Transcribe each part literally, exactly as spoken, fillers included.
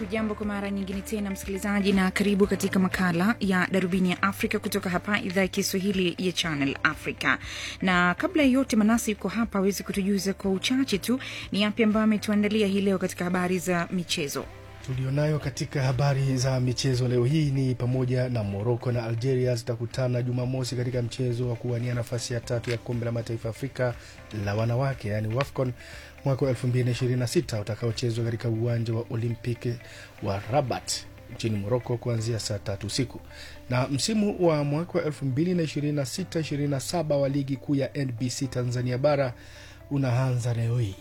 Hujambo kwa mara nyingine tena msikilizaji, na karibu katika makala ya Darubini ya Afrika kutoka hapa idhaa ya Kiswahili ya Channel Africa. Na kabla ya yote, Manasi yuko hapa aweze kutujuza kwa uchache tu ni yapi ambayo ametuandalia hii leo katika habari za michezo. Tulionayo katika habari za michezo leo hii ni pamoja na Morocco na Algeria zitakutana Jumamosi katika mchezo wa kuwania nafasi ya tatu ya kombe la mataifa Afrika la wanawake, yani WAFCON mwaka wa elfu mbili ishirini na sita utakaochezwa katika uwanja wa Olympique wa Rabat nchini Morocco kuanzia saa tatu usiku. Na msimu wa mwaka wa elfu mbili ishirini na sita ishirini na saba wa ligi kuu ya N B C Tanzania bara unaanza leo hii.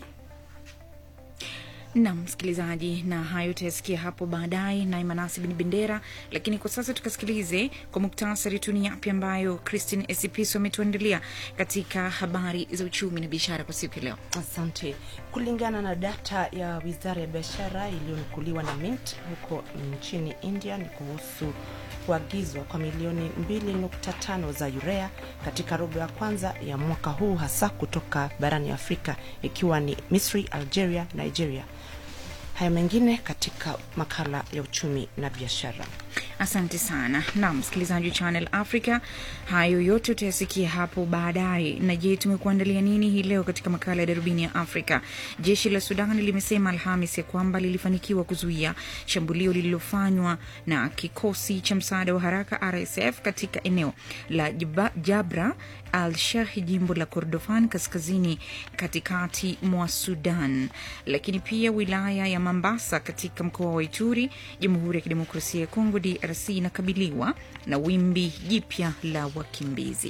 Na msikilizaji, na hayo tutasikia hapo baadaye na Manasi bin Bendera, lakini kwa sasa tukasikilize kwa muktasari tu ni yapi ambayo Christine Esipiso ametuandalia katika habari za uchumi na biashara kwa siku leo. Asante. Kulingana na data ya Wizara ya Biashara iliyonukuliwa na Mint huko nchini India, ni kuhusu kuagizwa kwa milioni mbili nukta tano za urea katika robo ya kwanza ya mwaka huu, hasa kutoka barani Afrika ikiwa ni Misri, Algeria, Nigeria. Haya mengine katika makala ya uchumi na biashara. Asante sana. Na msikilizaji Channel Africa, hayo yote utayasikia hapo baadaye. Na je, tumekuandalia nini hii leo katika makala ya Darubini ya Afrika? Jeshi la Sudan limesema Alhamisi kwamba lilifanikiwa kuzuia shambulio lililofanywa na kikosi cha msaada wa haraka R S F katika eneo la Jabra al-Sheikh, jimbo la Kordofan kaskazini katikati mwa Sudan. Lakini pia wilaya ya Mombasa katika mkoa wa Ituri, Jamhuri ya Kidemokrasia ya Kongo D R C inakabiliwa na wimbi jipya la wakimbizi.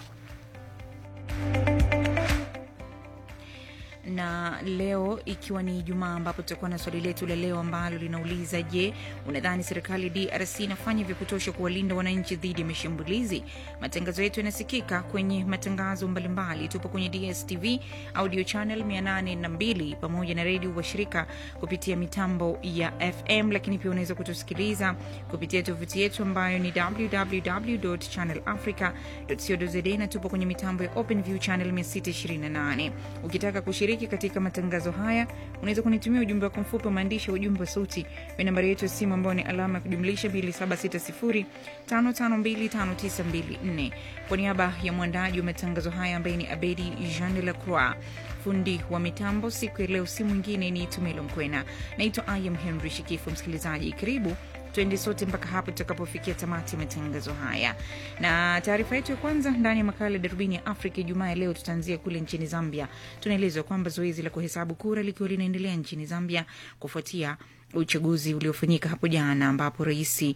Na leo ikiwa ni Ijumaa, ambapo tutakuwa na swali letu la leo ambalo linauliza, je, unadhani serikali ya D R C inafanya vya kutosha kuwalinda wananchi dhidi ya mashambulizi? Matangazo yetu yanasikika kwenye matangazo mbalimbali. Tupo kwenye D S T V audio channel mia nane na mbili pamoja na radio washirika kupitia mitambo ya F M, lakini pia unaweza kutusikiliza kupitia tovuti yetu ambayo ni w w w dot channel africa dot co dot z a, na tupo kwenye mitambo ya OpenView channel mia sita ishirini na nane. Ukitaka kushiriki katika matangazo haya, unaweza kunitumia ujumbe wa mfupi wa maandishi, ujumbe wa sauti kwa nambari yetu ya simu ambayo ni alama ya kujumlisha mbili saba sita sifuri tano tano mbili tano tisa mbili nne. Kwa niaba ya mwandaji wa matangazo haya ambaye ni Abedi Jean de la Croix, fundi wa mitambo siku ya leo si mwingine ni Tumelo Mkwena. Naitwa I am Henry Shikifu. Msikilizaji, karibu tuende sote mpaka hapo tutakapofikia tamati ya matangazo haya. Na taarifa yetu ya kwanza ndani ya makala ya Darubini ya Afrika Ijumaa leo tutaanzia kule nchini Zambia. Tunaelezwa kwamba zoezi la kuhesabu kura likiwa linaendelea nchini Zambia kufuatia uchaguzi uliofanyika hapo jana, ambapo rais